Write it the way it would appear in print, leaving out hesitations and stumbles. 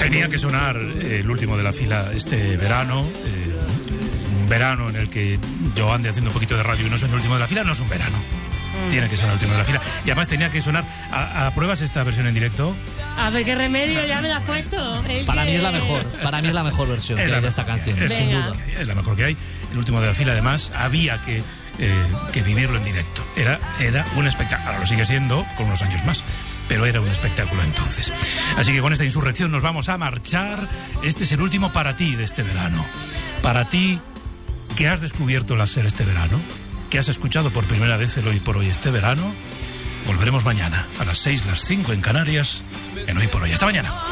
Tenía que sonar el último de la fila este verano, un verano en el que yo ande haciendo un poquito de radio y no soy el último de la fila, no es un verano. Tiene que sonar el último de la fila. Y además tenía que sonar. ¿Apruebas esta versión en directo? A ver qué remedio, ya me la has puesto. Para mí es la mejor. Para mí es la mejor versión de esta canción, sin duda. Es la mejor que hay. El último de la fila, además, había que vivirlo en directo. Era un espectáculo. Ahora lo sigue siendo con unos años más, pero era un espectáculo entonces. Así que con esta insurrección nos vamos a marchar. Este es el último para ti de este verano. Para ti, que has descubierto la SER este verano, que has escuchado por primera vez el Hoy por Hoy este verano. Volveremos mañana a las 6, las 5 en Canarias, en Hoy por Hoy. Hasta mañana.